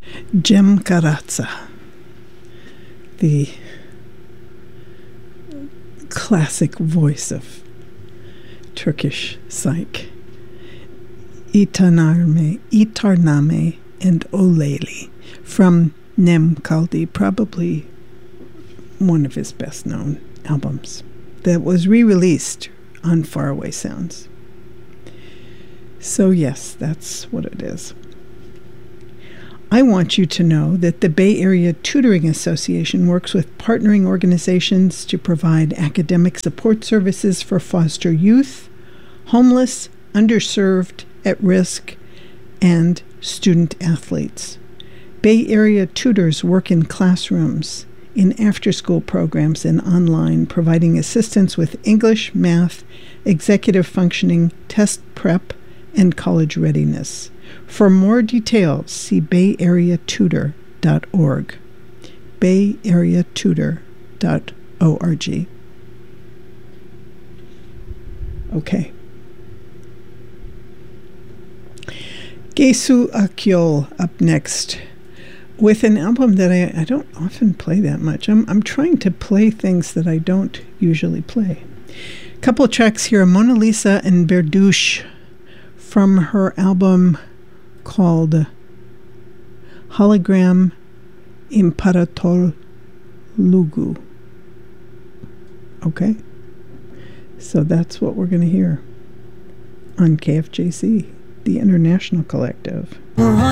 Cem Karaca, the classic voice of Turkish psych. İtarname and Oleli from Nem Kaldi, probably one of his best-known albums that was re-released on Faraway Sounds. So yes, that's what it is. I want you to know that the Bay Area Tutoring Association works with partnering organizations to provide academic support services for foster youth, homeless, underserved, at risk, and student athletes. Bay Area tutors work in classrooms, in after-school programs, and online, providing assistance with English, math, executive functioning, test prep, and college readiness. For more details, see bayareatutor.org. bayareatutor.org. Okay. Gesu Akyol up next with an album that I don't often play that much. I'm trying to play things that I don't usually play. A couple of tracks here, Mona Lisa and Berdouche from her album called Hologram Imperator Lugu. Okay? So that's what we're going to hear on KFJC, the International Collective.